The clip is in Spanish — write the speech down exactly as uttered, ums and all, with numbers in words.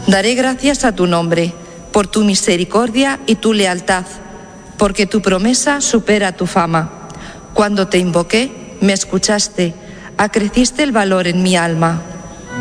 Daré gracias a tu nombre, por tu misericordia y tu lealtad, porque tu promesa supera tu fama. Cuando te invoqué, me escuchaste, acreciste el valor en mi alma.